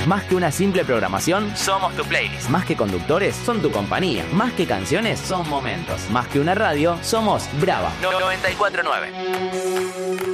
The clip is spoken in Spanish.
Más que una simple programación, somos tu playlist. Más que conductores, son tu compañía. Más que canciones, son momentos. Más que una radio, somos Brava 94.9.